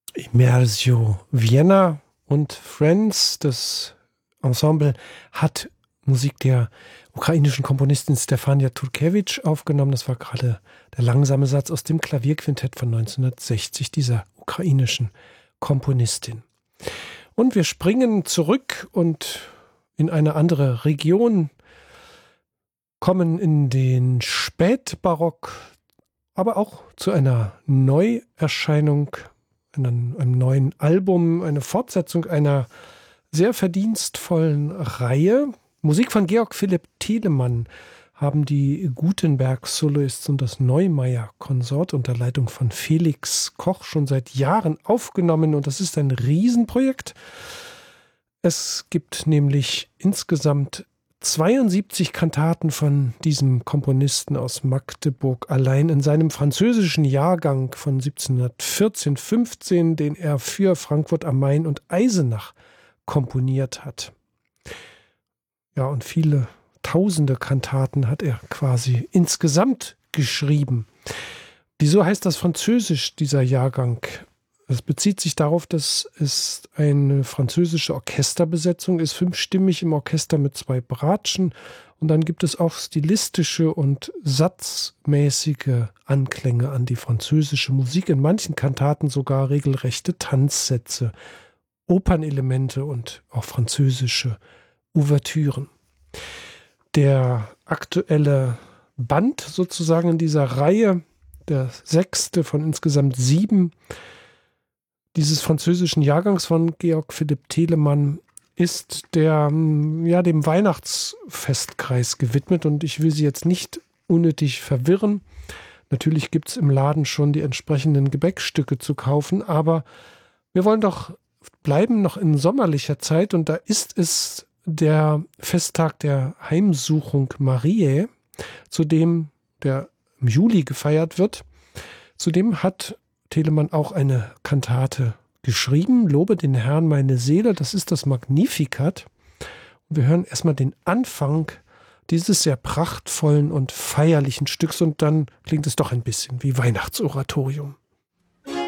Immersio Vienna und Friends, das Ensemble, hat Musik der ukrainischen Komponistin Stefania Turkewitsch aufgenommen. Das war gerade der langsame Satz aus dem Klavierquintett von 1960 dieser ukrainischen Komponistin. Und wir springen zurück und in eine andere Region, kommen in den Spätbarock, aber auch zu einer Neuerscheinung, einem neuen Album, eine Fortsetzung einer sehr verdienstvollen Reihe. Musik von Georg Philipp Telemann haben die Gutenberg-Soloists und das Neumeier-Konsort unter Leitung von Felix Koch schon seit Jahren aufgenommen, und das ist ein Riesenprojekt. Es gibt nämlich insgesamt 72 Kantaten von diesem Komponisten aus Magdeburg allein in seinem französischen Jahrgang von 1714-15, den er für Frankfurt am Main und Eisenach komponiert hat. Ja, und viele tausende Kantaten hat er quasi insgesamt geschrieben. Wieso heißt das Französisch, dieser Jahrgang? Es bezieht sich darauf, dass es eine französische Orchesterbesetzung ist, 5stimmig im Orchester mit 2 Bratschen. Und dann gibt es auch stilistische und satzmäßige Anklänge an die französische Musik. In manchen Kantaten sogar regelrechte Tanzsätze, Opernelemente und auch französische Ouvertüren. Der aktuelle Band sozusagen in dieser Reihe, der 6. von insgesamt 7, dieses französischen Jahrgangs von Georg Philipp Telemann, ist dem Weihnachtsfestkreis gewidmet, und ich will Sie jetzt nicht unnötig verwirren. Natürlich gibt es im Laden schon die entsprechenden Gebäckstücke zu kaufen, aber wir wollen doch bleiben noch in sommerlicher Zeit, und da ist es der Festtag der Heimsuchung Mariä, zu dem der im Juli gefeiert wird. Zudem hat Telemann auch eine Kantate geschrieben, Lobe den Herrn meine Seele, das ist das Magnificat. Und wir hören erstmal den Anfang dieses sehr prachtvollen und feierlichen Stücks, und dann klingt es doch ein bisschen wie Weihnachtsoratorium.